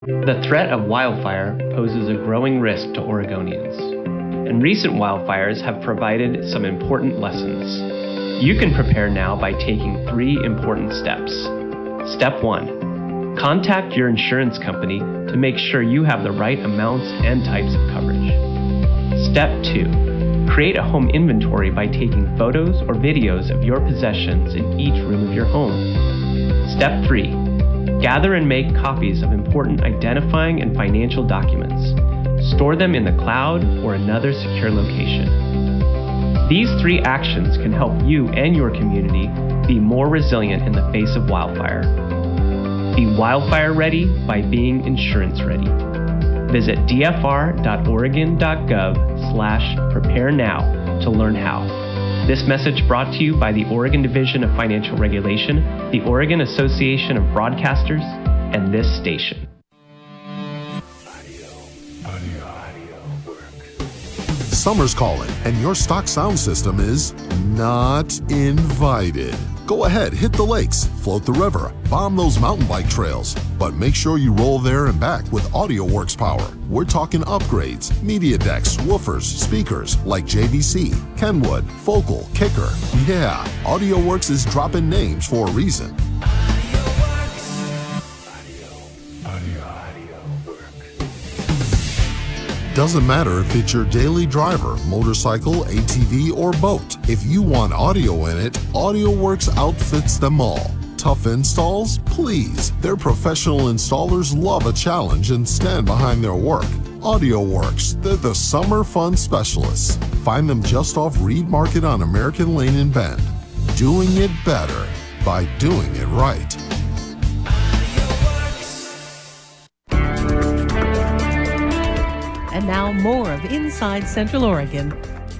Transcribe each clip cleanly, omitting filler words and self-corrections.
The threat of wildfire poses a growing risk to Oregonians, and recent wildfires have provided some important lessons. You can prepare now by taking 3 important steps. Step 1. Contact your insurance company to make sure you have the right amounts and types of coverage. Step 2. Create a home inventory by taking photos or videos of your possessions in each room of your home. Step 3. Gather and make copies of important identifying and financial documents. Store them in the cloud or another secure location. These 3 actions can help you and your community be more resilient in the face of wildfire. Be wildfire ready by being insurance ready. Visit dfr.oregon.gov/prepare now to learn how. This message brought to you by the Oregon Division of Financial Regulation, the Oregon Association of Broadcasters, and this station. Summer's calling, and your stock sound system is not invited. Go ahead, hit the lakes, float the river, bomb those mountain bike trails, but make sure you roll there and back with AudioWorks power. We're talking upgrades, media decks, woofers, speakers like JVC, Kenwood, Focal, Kicker. Yeah, AudioWorks is dropping names for a reason. Doesn't matter if it's your daily driver, motorcycle, ATV, or boat. If you want audio in it, AudioWorks outfits them all. Tough installs? Please. Their professional installers love a challenge and stand behind their work. AudioWorks, they're the summer fun specialists. Find them just off Reed Market on American Lane in Bend. Doing it better by doing it right. And now more of Inside Central Oregon.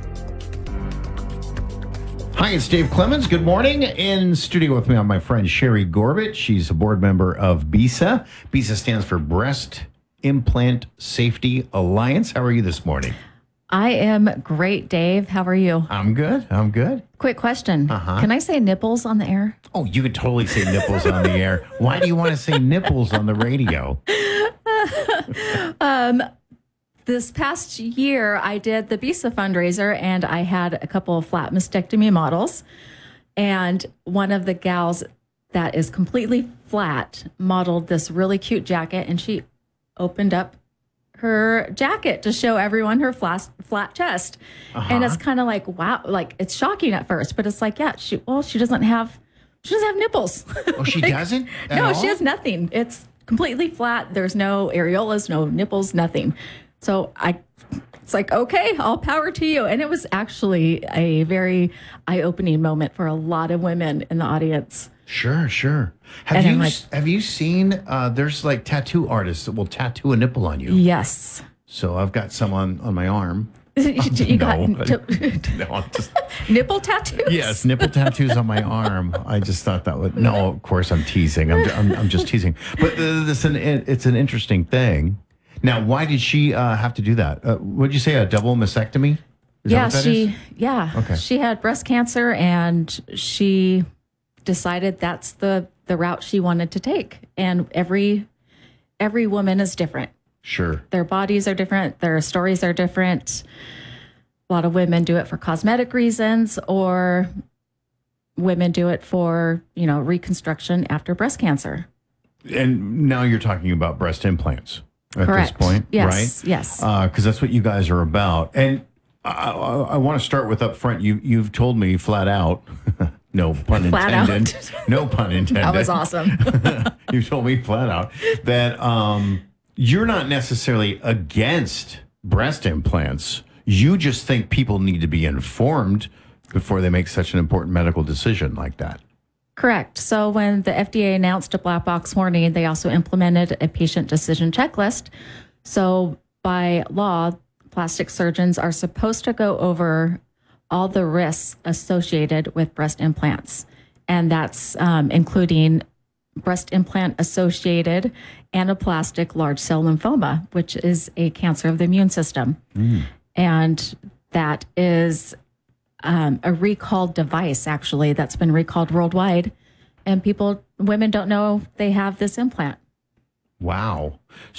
Hi, it's Dave Clemens. Good morning. In studio with me on my friend Sherry Gorbett. She's a board member of BISA. BISA stands for Breast Implant Safety Alliance. How are you this morning? I am great, Dave. How are you? I'm good. Quick question. Can I say nipples on the air? Oh, you could totally say nipples on the air. Why do you want to say nipples on the radio? This past year, I did the BISA fundraiser, and I had a couple of flat mastectomy models. And one of the gals that is completely flat modeled this really cute jacket, and she opened up her jacket to show everyone her flat chest. And it's kind of like, wow, like it's shocking at first, but it's like, yeah, she doesn't have nipples. Oh, she doesn't? No, she has nothing. It's completely flat. There's no areolas, no nipples, nothing. So it's like, okay, all power to you. And it was actually a very eye-opening moment for a lot of women in the audience. Sure. Have you seen, there's like tattoo artists that will tattoo a nipple on you? Yes. So I've got some on my arm. You got Just, nipple tattoos? yes, nipple tattoos on my arm. I just thought that would, no, of course I'm teasing. I'm just teasing. But it's an interesting thing. Now, why did she have to do that? What did you say, a double mastectomy? Okay. She had breast cancer, and she decided that's the route she wanted to take. And every woman is different. Sure. Their bodies are different. Their stories are different. A lot of women do it for cosmetic reasons, or women do it for, reconstruction after breast cancer. And now you're talking about breast implants. At Correct. this point, yes, right? Yes. Because that's what you guys are about. And I want to start with up front. You've told me flat out, no pun intended. No pun intended. That was awesome. You told me flat out that you're not necessarily against breast implants. You just think people need to be informed before they make such an important medical decision like that. Correct. So when the FDA announced a black box warning, they also implemented a patient decision checklist. So by law, plastic surgeons are supposed to go over all the risks associated with breast implants. And that's including breast implant associated anaplastic large cell lymphoma, which is a cancer of the immune system. And that is a recalled device, actually, that's been recalled worldwide. And women don't know they have this implant. Wow.